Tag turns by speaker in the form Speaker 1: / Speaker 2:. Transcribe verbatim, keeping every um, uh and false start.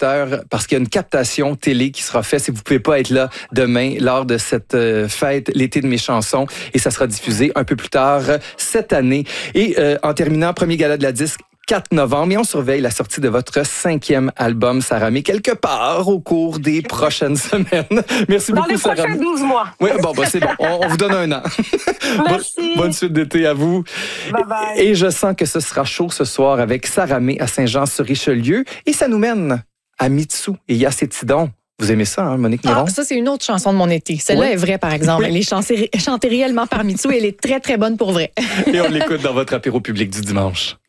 Speaker 1: heures parce qu'il y a une captation télé qui sera faite si vous ne pouvez pas être là demain lors de cette euh, fête, l'été de mes chansons. Et ça sera diffusé un peu plus tard cette année. Et euh, en terminant, premier gala de la disque, quatre novembre, et on surveille la sortie de votre cinquième album, Sarah May, quelque part au cours des prochaines semaines. Merci
Speaker 2: Dans
Speaker 1: beaucoup, Sarah.
Speaker 2: Dans les prochains douze mois.
Speaker 1: Oui, bon, bah, c'est bon. On, on vous donne un an.
Speaker 2: Merci.
Speaker 1: Bonne, bonne suite d'été à vous.
Speaker 2: Bye bye.
Speaker 1: Et, et je sens que ce sera chaud ce soir avec Sarah May à Saint-Jean-sur-Richelieu. Et ça nous mène à Mitsou et Yacétidon. Vous aimez ça, hein, Monique Néron?
Speaker 3: Ah, ça, c'est une autre chanson de mon été. Celle-là
Speaker 1: oui.
Speaker 3: est vraie, par exemple.
Speaker 1: Oui.
Speaker 3: Elle est chantée, chantée réellement par Mitsou et elle est très, très bonne pour vrai.
Speaker 1: Et on l'écoute dans votre apéro public du dimanche.